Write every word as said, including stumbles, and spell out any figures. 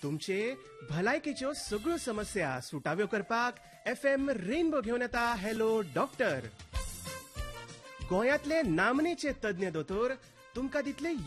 तुमचे भलायकेच्यो सगळ्यो समस्या सुटाव्यो करपाक एफ एम रेनबो घेवन येता हॅलो डॉक्टर. गोंयांतले नामनेचे तज्ञ दोतोर तुमकां दितले